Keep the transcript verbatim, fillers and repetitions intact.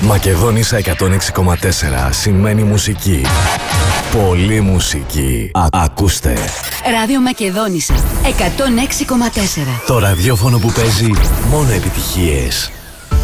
Μακεδόνισσα εκατόν έξι κόμμα τέσσερα σημαίνει μουσική. Πολύ μουσική. Α, ακούστε. Ράδιο Μακεδόνισσα εκατόν έξι κόμμα τέσσερα. Το ραδιόφωνο που παίζει μόνο επιτυχίες.